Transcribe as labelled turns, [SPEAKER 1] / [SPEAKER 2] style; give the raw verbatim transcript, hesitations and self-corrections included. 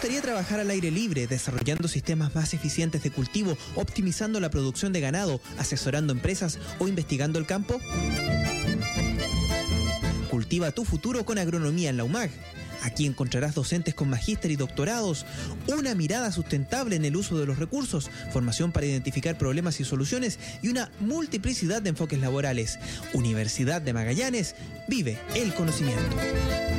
[SPEAKER 1] gustaría trabajar al aire libre, desarrollando sistemas más eficientes de cultivo, optimizando la producción de ganado, asesorando empresas o investigando el campo? Cultiva tu futuro con agronomía en la U M A G. Aquí encontrarás docentes con magíster y doctorados, una mirada sustentable en el uso de los recursos, formación para identificar problemas y soluciones y una multiplicidad de enfoques laborales. Universidad de Magallanes, vive el conocimiento.